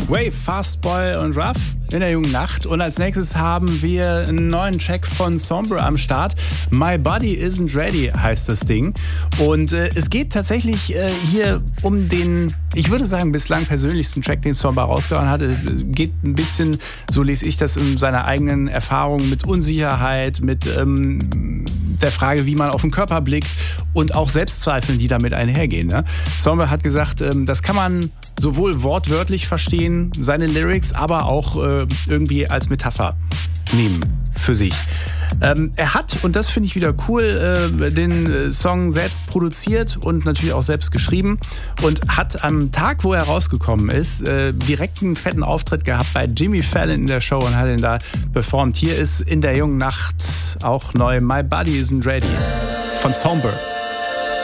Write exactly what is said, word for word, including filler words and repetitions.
Wave, Fast Boy und Ruff in der jungen Nacht. Und als nächstes haben wir einen neuen Track von Sombra am Start. My Body Isn't Ready heißt das Ding. Und äh, es geht tatsächlich äh, hier um den, ich würde sagen, bislang persönlichsten Track, den Sombra rausgehauen hat. Es geht ein bisschen, so lese ich das, in seiner eigenen Erfahrung mit Unsicherheit, mit ähm, der Frage, wie man auf den Körper blickt und auch Selbstzweifeln, die damit einhergehen. Ne? Sombra hat gesagt, ähm, das kann man sowohl wortwörtlich verstehen, seine Lyrics, aber auch äh, irgendwie als Metapher nehmen für sich. Ähm, er hat, und das finde ich wieder cool, äh, den Song selbst produziert und natürlich auch selbst geschrieben und hat am Tag, wo er rausgekommen ist, äh, direkt einen fetten Auftritt gehabt bei Jimmy Fallon in der Show und hat ihn da performt. Hier ist in der jungen Nacht auch neu My Body Isn't Ready von Sombra.